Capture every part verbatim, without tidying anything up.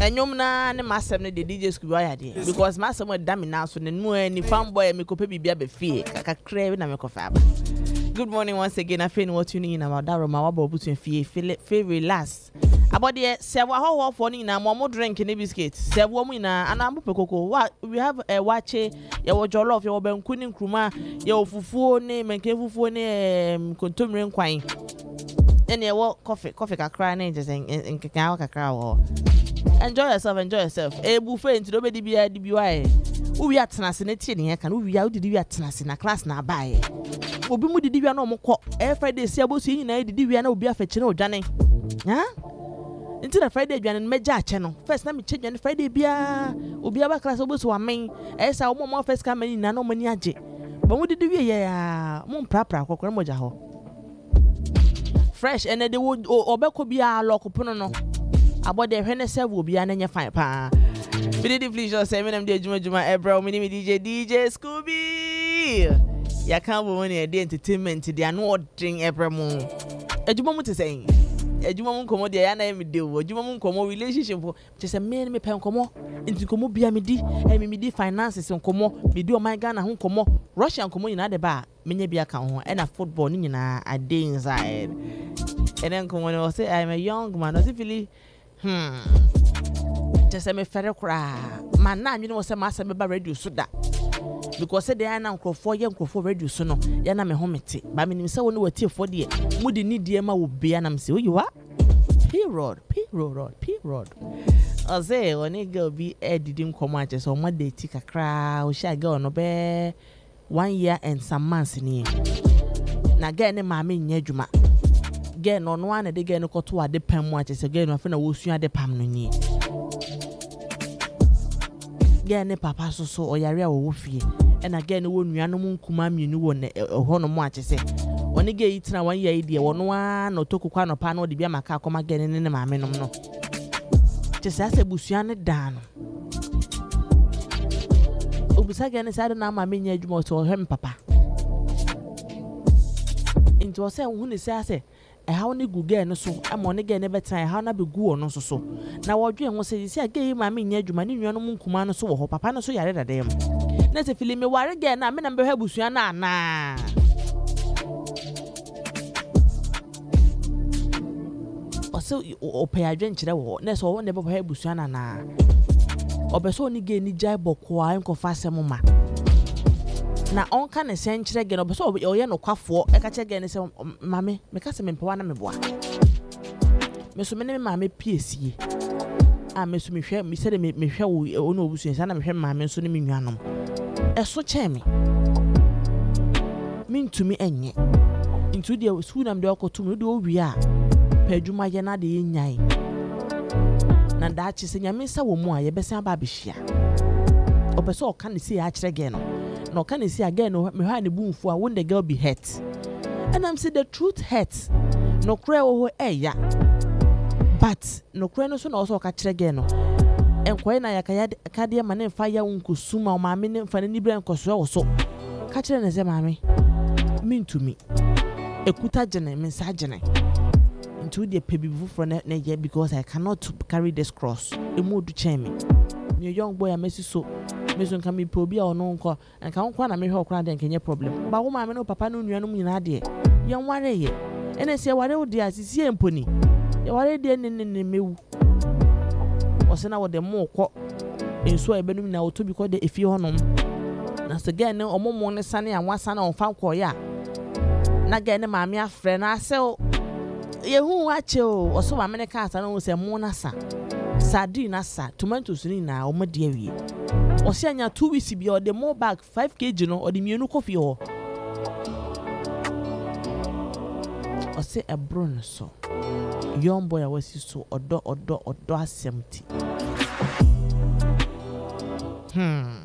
Enyom na ne masem ne the D J Scooby ayade because masem we dam na so ne no ani fanboy me kope bibia be fie kakakra na me kofa aba. Good morning once again. I feel what you need about that room. I want to feel feel feel relax. About the se wa ho for ni na mo drink ni biscuit. Se wo mu na ana mo pekoko. We have a wache, ya wo jollof, ya wo banku ni nkruma, ya wo fufuo ni menke fufuo ni kontomire nkwan. Ene ya wo coffee, coffee kakra na nje nkeka kakra wo. Enjoy yourself, enjoy yourself. E buffet nti do be di bia di biwa e. Uwi atenase na tie ne he kan uwi ya udidi wi atenase na class na abae. Obi mu didi wi na omkọ e Friday si abosu yin na didi wi na obi afeche na odwane. Ha? Nti na Friday adwane meja ache no. First na me che dwane Friday bia obi aba class obosu wa men. E sa omo mo first come na na omani age. Ba mu didi wi ye ya mo mprapra kokoro moja ho. Fresh ene de obekọ bia lokopono no. Abode hwene se wo bia na nya fine pa. Bididi Fleisure say me nam de juma juma ebra me D J D J Scooby. Ya kan bo money e entertainment de anu odin ebra mu. Ejuma mu te say. Ejuma mu nkomo de ya na me de wo. Ejuma mu nkomo relationship fo. Che say me me pe nkomo. Nti nkomo bia me di. E me me di finances nkomo. Me di o my Ghana ho nkomo. Russia nkomo nyina de ba. Menye bia kan ho. E na football ni nyina ade inside. And then nkomo no say I'm a young man. No say feel hmm. Just say me fere kra man na anwene wo say ma say me ba radio so da because say dey na nkrofo ye nkrofo radio so no ya na me homete ba me nim say wo ne watiefo de mu de ni de ma wo bia na me say oyiwa P road P road P road oze oni go bi edidi nkomo ache so mo de ti kakra o sha girl no be one year and some months ni na girl ne ma me nya adwuma girl no no ane de girl no koto ade pam mu ache so girl no afa na wo sua ade pam no ni gene papa so so oyare a wo fie e na gene wo nuanom nkuma mienu wo ne ho no mo ache se oni ge yitina wan ya ide wo no a no tokukwa no pa no de bia maka akoma gene ne ne maame nom no che se ase busua ne dan no obusa gene sa de na maame nya adwuma so hem papa into se hu ne se ase e ha woni gugu no so amo ne ge ne betan e ha na be gu ono so so na wodwe ho se si age ma me nya adwuma ne nuanom nkuma no so wo ho papa no so yare dadem na se fili me ware ge na me na be ha busua na na o so o pe adwen kire wo na so wo ne be ha busua na na obeso ni ge ni jai bokwa enko fa asem ma na onka ne senchire ge no be so oye no kwafo e ka che ge ne se mame me ka se me mpewa na me boa me so me ne mame piesie a me so me hwe me se de me hwe wo ono obusu sa na me hwe mame so ne me nuanom e so che me me ntumi enye ntu de su nam de okotum de owi a pa adwuma ye na de nyai na da chi se nyame sa wo mu a ye be se aba behia obeso oka ne se ya kire ge no no can you see again no me ha ne bumfu a when the girl be hurt and I'm say the truth hurts no cry oh eh ya but no cry no so no so ka kire again no enkoy na yakaya ka de ma ne fa ya unkosuma o ma me ne fa ne ni bra nkoso wo so ka kire ne se ma me mean to me ekuta gene me sa gene into the pebibu for ne ne ye because I cannot carry this cross e mo du chen me me young boy amesi so meso nka mi probia ono nko nka nko na me hwe okra de nkenye problem ba wo ma me no papa no nuanom nyina de ye nware ye ene se ware wo de asisi emponi ye ware de ne ne mewu o se na wo de mo kọ enso e benum na otobi kọ de efi honom na se ge ne omomo ne sane anwasa na onfa nkọ ya na ge ne maame afre na ase ye hu ache o o so ma me ne ka asa na wo se mo na sa sardine na sa tomatoes ni na o mo de awie o se anya two weeks bi o de more bag five kilograms no o de mienu coffee ho o se ebro no so young boy awasi so odo odo odo asemti hmm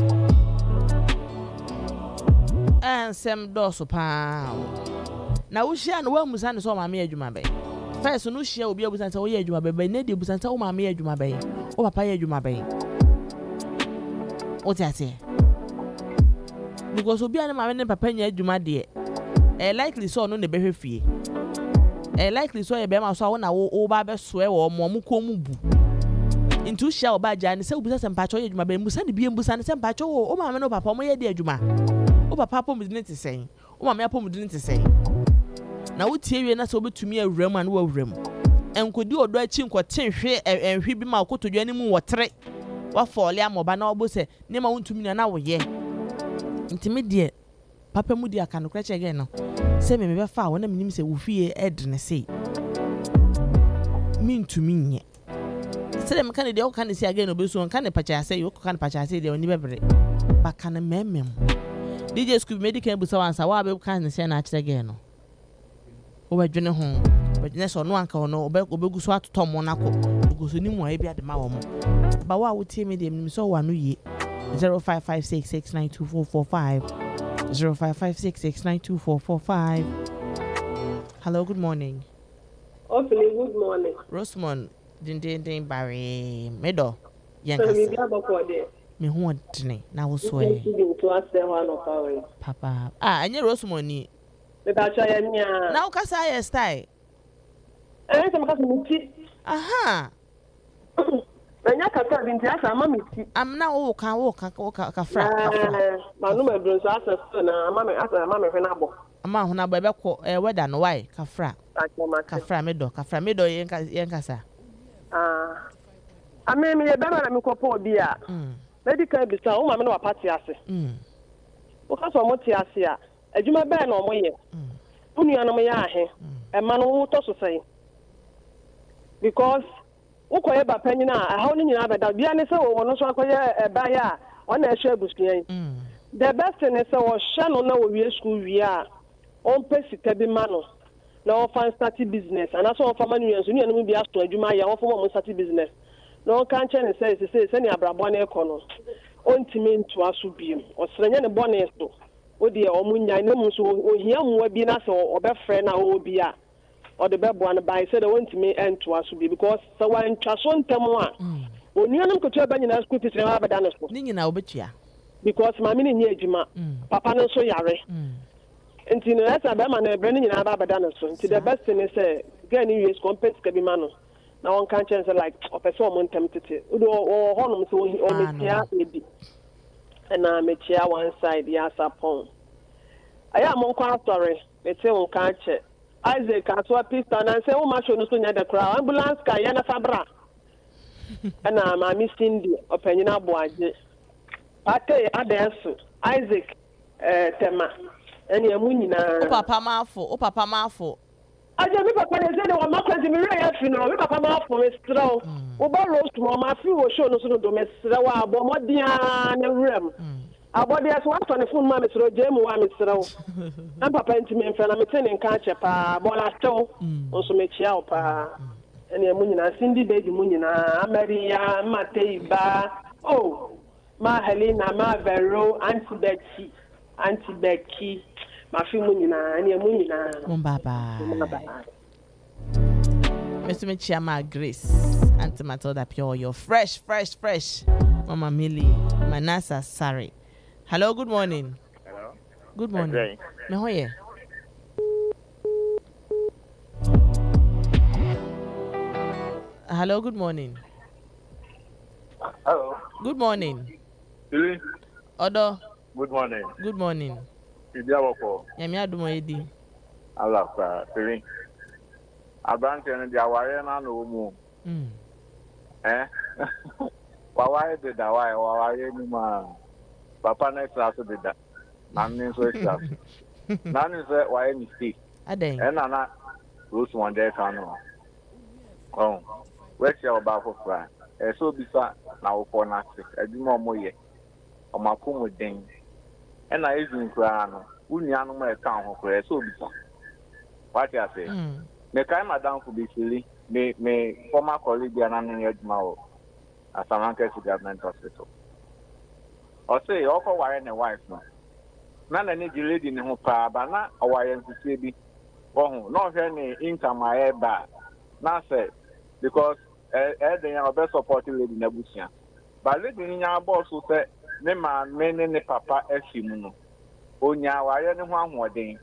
ansem do so pa na wo hia no wa musa ne so ma me adwuma be first no hia obi abusan se wo ye adwuma be be na de abusan se wo ma me adwuma be wo papa ye adwuma be o ti ase because obi an ma me ne papa nya adwuma de e likely so no ne be hwefie e likely so e be ma so wo na wo ba be so e wo mo mo ko mu bu into shall badge and so business and patch you my musan be busan and patch oh my no papa my dear juma oh papa didn't say oh my papa didn't say now what here na so to me a room and wo room and could do or chin kwa ten hwe and hwe bi ma ko to dwane mu wotre wa fall ya mo ba na obo se ne ma wontu mi na wo ye ntimi de papa mu dia kan kra che again no se me me be fa wona minim se wo fie ed ne sei min to mi nye se dem kan de o kan se again no be so kan pacha se yo kan pacha se de oni bebre ba kan memem D J Scoop medical bu sawan sa wa be kan se na achire again no o ba dwene ho ba dwene so no anka no obe obegu so atoto mo na ko go so ni mu a bia de ma wo mo ba wa wo tie me de mi so wa no ye zero five five six six nine two four four five zero five five six six nine two four four five. Hello, good morning. Hopefully, good morning. Rosamond, din din din Barry Medo. Yankas. Me bia bako de. Me ho dine na wo so e. Papa. Ah, anya Rosamond ni. Me ba cha ya nya. Na wo kasa ya style. Eh, se makasa muti. Aha. Anya kasa binti asa ama miti. Am na wo ka wo ka ka ka fra. Eh, ma no me bronzo asa na ama me asa ama me hwe na bo. Ama ho na bo ebe ko eh weather no why ka fra. Ka fra me do, ka fra me do yen ka yen kasa. Ah. Ame me ye be na me kopo obi a. Mm. Medical bi sa o ma me no party ase. Mm. O ka so mo ti ase a, adwuma be na o mo ye. Mm. Unu ya no me ya ahe. E ma no wo to so sai. Because ukoye ba panyina a ha oni nyina beda bia ne se wo no so akoye e ba ya o na ehwe abusuan. Mm. The best thing is wo hye no na wo wie school wie a on pesi tabi ma no na o fan start business and aso o fa manuyan so ni anu bi asto adwuma ya wo fo mo start business na o kan che ne say say say ni abrabo na eko no on timi nto aso biem o srenya ne bone so o de o munya ne mu so o hia mu bi na so o be frɛ na o bi a o de be bo na bai say de on timi ento aso bi because so wan twa so ntamo a onuanum ko twa ba nyina school fees na ba da no so ni nyina obetua because mama ni nya adwuma papa no so yare nti no esa be ma na ebre ni nyina ba bada no so nti the best thing is say get any use compete ka bi ma no na one can chance like opese o montem tete o o honum so o metia ebi na metia one side ya sapon aya mo kwa story mete won kan che Isaac aso pista na say o ma show no so nya the crowd ambulance ka ya na fabra na ma mi Cindy opanyina boaje pate adeso Isaac eh tema eni emu nyina o papa mafo o papa mafo aje mi papa ne se de o makwazi mi re ya fi no mi papa mafo me straw o ba roast mo ma fi wo show no so do me straw abo modia ne rem abo de so ato ne phone ma me straw je mu wa me straw na papa enti me mfa na me tene nka che pa bo la straw o so me chia o pa eni emu nyina Cindy be di mu nyina Maria Mateiba oh ma Helena ma Vero Auntie Becky Auntie Becky mafi mu nyina ene mu nyina mon baba Mister Michama Grace Auntie Matilda Pure you're fresh fresh fresh Mama Millie Manasa Sari. Hello, good morning. Hello. Good morning. Me hoye. Hello, good morning. Hello. Good morning. Really? Odo. Good morning. Good morning. Idia wako. Yami adumo edi. Allah sa really. Abante ne dia ware na no mu. Mm. Eh? Wa ware de da wa wa ware ni ma. Papa na class de da. Na ni so class. Na ni se wa any mistake. Aden. Eh na na Rose one day kan no. Oh. We share about for fry. Eh so bisa na wo for na se. Adwuma mo ye. Omakomo den. And I isn't crying. Uni animal account for so bisa. What you say? Me kai madam for be silly. Me me former colleague and an Edmao at Samanka Government Hospital. Or say, offer wire and wife. None any lady in her pa, but not a wire and baby. Oh, not any income I ever bad. Now say, because they are best supporting lady Nebuchadnezzar. But lady in your boss who said, ne ma me ne papa efimu onya ware ne ho ahode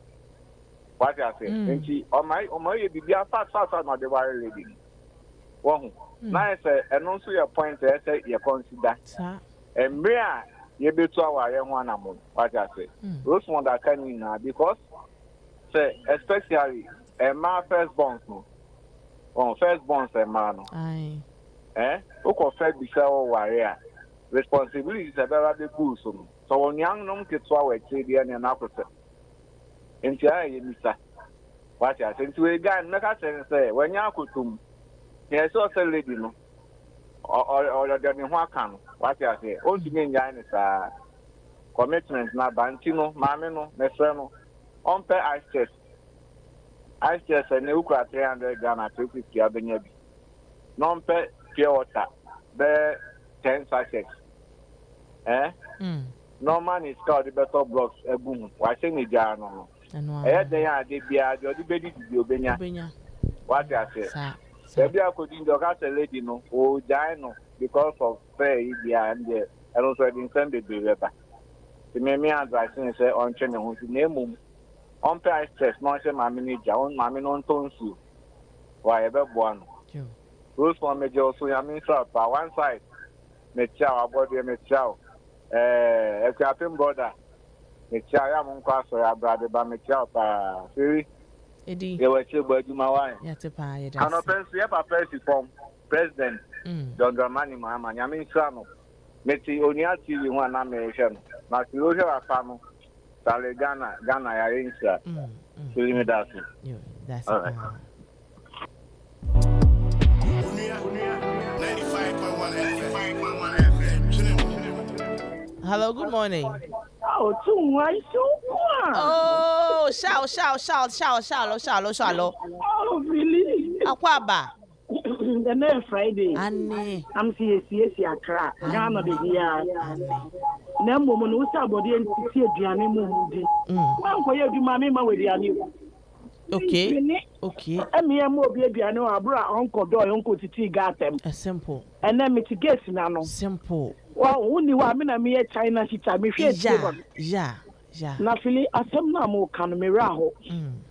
what you say enti o mai o mai bibia fast fast na de ware lady wo ho na say eno so your point e say you consider sa emre ye betu aware ho anamo what I say Rosemond akani na because say especially a man first born no on first born say man no ai eh o ko first be say o ware responsibility is about the good so so on young no ketu awe trade na na akose enti aye misa what I say enti we guy make say say when ya akotum yes o say lady no or or the ho aka no what I say o ti nya ni sa commitment na banti no maame no me frɛ no on pay access access na ukra three hundred Ghana two fifty abenya bi non pay pure water be ten sachets eh mm normal is called the better blocks egum wa se ni ja no eno eh den ya de bia de odi bedi di obenya obenya what I say sa se bia ko din do ka se lady no o jai no because of pay bia and the and also the send the river the me advice say on train ho si na emum on pay stress no say ma manager on ma me no tonsu wa e be bo no yo rules for me also ya me pa one side me chow abodi me chow eh ekwapim brother me chow ya mo kwa so ya brother ba me chow pa siri edi e wa che gbaduma wa ya te pa ye da ano pensi e pa pensi form president mm John Dramani Mahama ya me ntra no me ti onia T V ho na me hwe no na ti o hwe wa pa no Sale Ghana Ghana ya insa mm siri me da so yo that's all right. ninety-five point one F M. Hello, good morning. Oh, too much, so Oh, shout, shout, shout, shout, shout, shout, shout. Oh, really? Akwaba. The next Friday. Annie. I'm C S C Accra. Ghana the year. Annie. Na mo no sa body entity aduane mo di. Mm. Man ko ye adwuma me ma we aduane. Okay. Okay. Emi e mo obi aduane o abro onko do onko titi gatem. A simple. And then mitigate na no. Simple. Wa woni wa me na me ye China shita me hwe Yeah. Yeah. Yeah. na fili asem na mo kan me ra ho. Mm.